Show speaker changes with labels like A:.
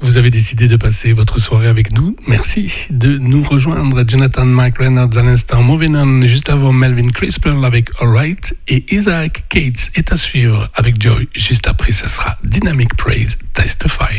A: vous avez décidé de passer votre soirée avec nous. Merci de nous rejoindre. Jonathan McReynolds à l'instant, Moving On, juste avant Melvin Crispell avec Alright, et Isaac Cates est à suivre avec Joy. Juste après, ce sera Dynamic Praise, Testify.